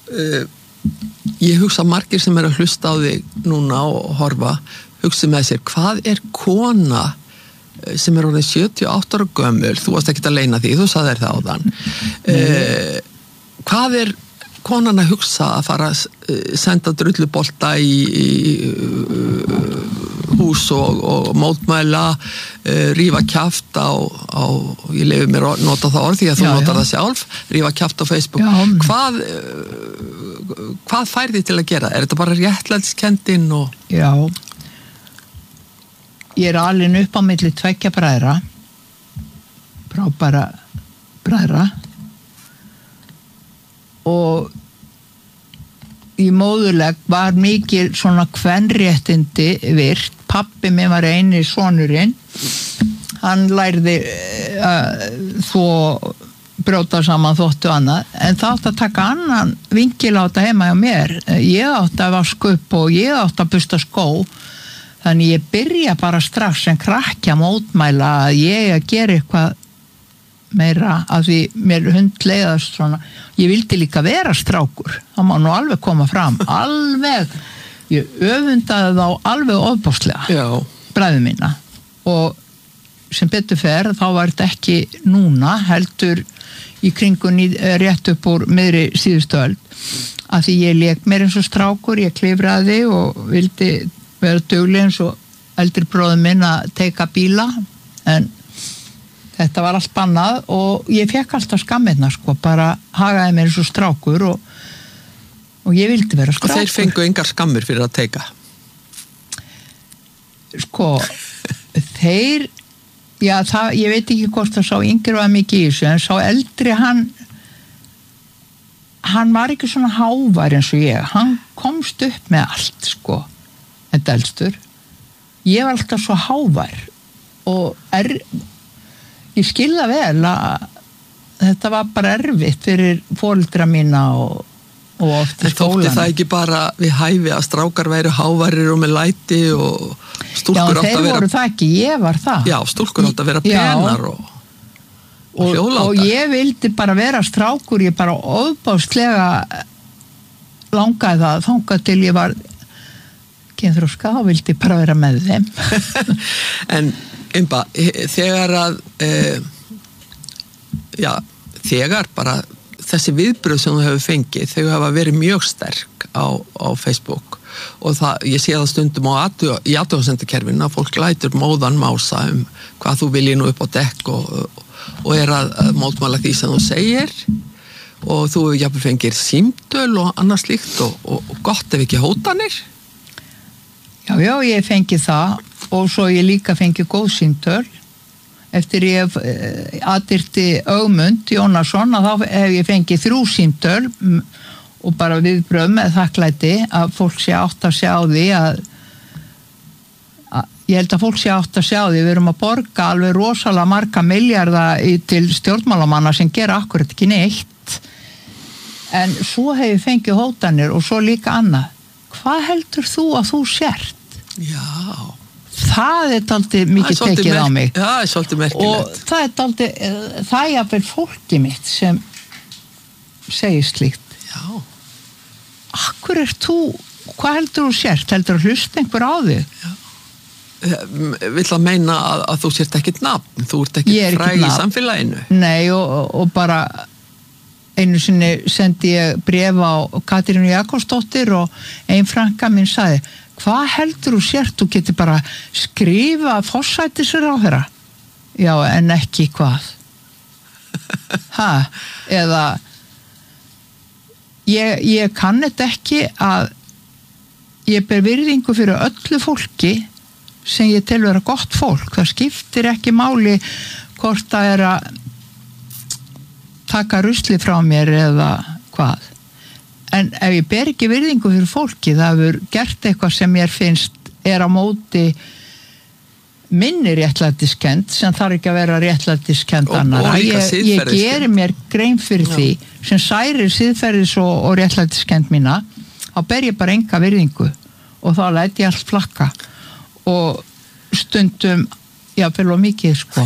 ég hugsa margir sem að hlusta á þig núna og horfa hugsa með sér, hvað kona sem orðin 78 ára gömul þú varst ekki að leyna því, þú sagðir það áðan hvað konan að hugsa að fara að senda drullubolta í hús og mótmæla rífa kjaft á ég leyfi mér að nota það orð því að þú notar það sjálf rífa kjaft á Facebook hvað fær þið til að gera? Þetta bara réttlætiskendin og Já ég alin upp á milli 2 bræðra frábæra bræðra og í móðurleg var mikil svona kvenréttindi virt pappi minn var eini sonurinn hann lærði þó brjóta saman þóttu annað en það átti að taka annan vinkil á þetta heima hjá mér ég átti að vaska upp og ég átti að busta skó þannig ég byrja bara strax sem krakki að mótmæla að ég að gera eitthvað meira af því mér hundleiðast svona ég vildi líka vera strákur það má nú alveg koma fram alveg, ég öfundaði þá alveg ofbáslega bræður mína og sem betur fer þá var þetta ekki núna heldur í kringunni rétt upp úr miðri síðustu öld af því ég lék mér eins og strákur ég klifraði og vildi vera dugleg eins og eldri bróðir minn að teika bíla en þetta var allt bannað og ég fekk alltaf skammirna sko, bara hagaði mér eins og strákur og ég vildi vera strákur. Og þeir fengu engar skammir fyrir að teika? Sko, þeir, ég veit ekki hvort það sá yngri var mikið í þessu, en sá eldri hann var ekki svona hávær eins og ég, hann komst upp með allt sko, þetta elstur. Ég var alltaf svo hávær og ég skilða vel að þetta var bara erfitt fyrir foreldra mína og oft í skólan. Þótti það ekki bara við hæfi að strákar væru háværir og með læti og stúlkur átt að vera... Já, þeir voru það ekki, ég var það. Já, stúlkur átt að vera penar og hljóðlátar. Og ég vildi bara vera strákur, ég bara ofbáslega langaði það, þangað til ég var kynþroska og vildi bara vera með þeim. En Ymba, þegar að þegar bara þessi viðbröð sem þú hefur fengið, þau hafa verið mjög sterk á Facebook og ég sé það stundum í athugasemdakerfinu að fólk lætur móðan mása hvað þú viljið nú upp á dekk og að mótmæla því sem þú segir og þú jafnvel fengir símtöl og annað slíkt og gott ef ekki hótanir. Já, ég fengi það og svo ég líka fengi góð símtöl eftir ég aðdyrti Ögmund Jónasson að þá hef ég fengið 3 símtöl og bara viðbröð með þakklæti að fólk sé átt að sjá því að ég held að fólk sé átt að sjá því við erum að borga alveg rosalega marga milljarða til stjórnmálamanna sem gera akkurat ekki neitt en svo hef ég fengið hótanir og svo líka annað. Hvað heldur þú að þú sért? Já. Það dálítið mikið tekið á mig. Já, það svolítið merkilegt. Og það dálítið, það jafnvel fólkið mitt sem segir slíkt. Já. Akkur þú, hvað heldur þú sért? Heldur þú hlusta einhver á þig? Já. Vill að meina að þú sért ekkert nafn, þú ert ekkert fræg í samfélaginu. Nei, og bara einu sinni sendi ég bréf á Katrínu Jakobsdóttir og ein frænka mín sagði, hvað heldur þú sért? Þú getur bara skrifa forsætisráðherra. Já, en ekki hvað. Eða ég kann þetta ekki að ég ber virðingu fyrir öllu fólki sem ég tel vera gott fólk. Það skiptir ekki máli hvort það að taka rusli frá mér eða hvað. En ef ég ber ekki virðingu fyrir fólki, það hefur gert eitthvað sem mér finnst á móti minni réttlætiskend sem þarf ekki að vera réttlætiskend annara. Ég geri mér grein fyrir því sem særir siðferðis og réttlætiskend mína, þá ber ég bara enga virðingu og þá læt ég allt flakka og stundum jáfnvel og mikið sko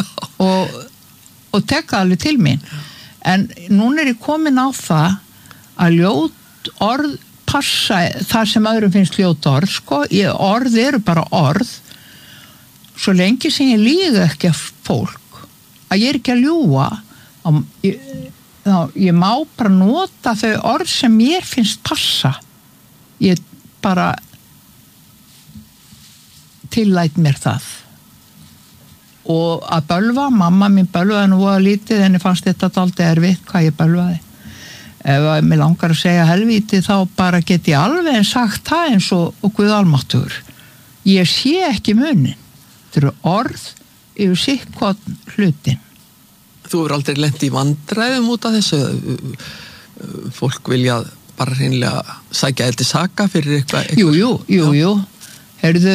og tekka alveg til mín en núna ég komin á það að ljót orð passa þar sem öðrum finnst ljót orð sko, orð eru bara orð svo lengi sem ég líði ekki að fólk að ég ekki að ljúga ég má bara nota þau orð sem mér finnst passa ég bara tillæt mér það og að bölva, mamma mín bölvaði nú að lítið henni fannst þetta dálítið erfitt hvað ég bölvaði ef mér langar að segja helvíti þá bara get ég alveg sagt það eins og Guð almáttugur ég sé ekki munin þetta eru orð yfir sikkvotn hlutin. Þú hefur aldrei lent í vandræðum út af þessu fólk vilja bara hreinlega sækja til saka fyrir eitthvað? Jú heyrðu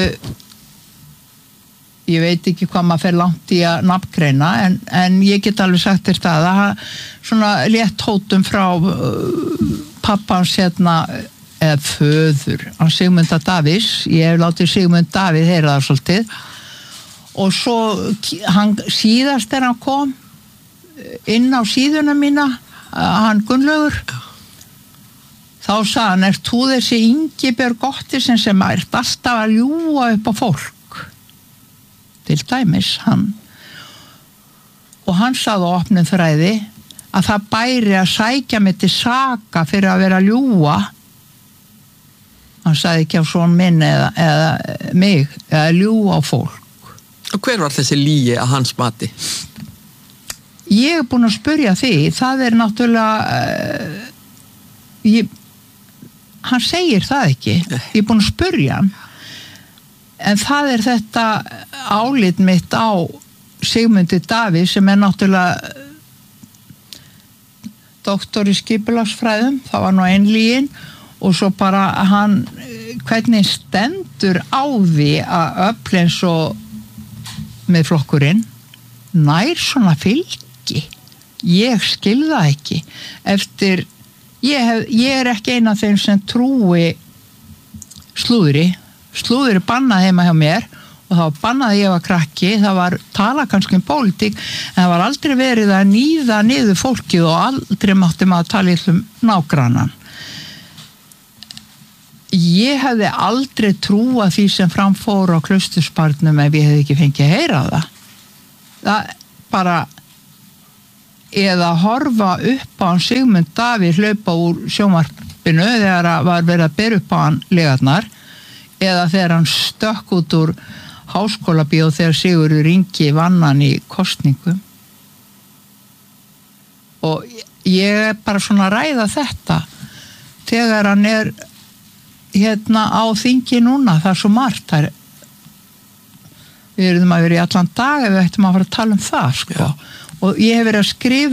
ég veit ekki hvað maður fer langt í að nafngreina en ég get alveg sagt þér það að svona létt hótum frá pappans eða föður á Sigmunda Davíðs ég hef látið Sigmund Davíð heyra það svolítið og svo hann síðast þegar hann kom inn á síðuna mína hann Gunnlaugur þá sagði hann ert þú þessi Ingibjörg Ottesen sem ert alltaf að ljúga upp á fólk til dæmis hann og hann sagði á opnum þræði að það bæri að sækja mig til saka fyrir að vera að ljúga hann sagði ekki á son minn eða mig eða ljúga á fólk. Og hver var þessi lygi að hans mati? Ég búin að spyrja því það náttúrulega hann segir það ekki ég búin að spyrja hann en það þetta álit mitt á Sigmundi Davíð sem náttúrulega doktor í skipulagsfræðum, það var nú ein lygin og svo bara hann hvernig stendur á því að öfl eins og með flokkurinn nær svona fylgi ég skil það ekki eftir ég ekki eina af þeim sem trúi slúðri bannað heima hjá mér og það var bannað ég var krakki það var tala kannski pólitík en það var aldrei verið að níða niður fólkið og aldrei mátti maður tala um nágrannan ég hefði aldrei trúað því sem framfór á Klausturbarnum ef ég hefði ekki fengið að heyra það bara eða horfa upp á hann Sigmund Davíð hlaupa úr sjónvarpinu þegar var verið að bera upp á hann legarnar eða þegar hann stökk út úr Háskólabíó þegar Sigurður Ingi vann hann í kosningum og ég bara svona ræða þetta þegar hann hérna á þingi núna, það svo margt við erum að vera í allan dag ef við ættum að fara að tala það sko. Og ég hef verið að skrifa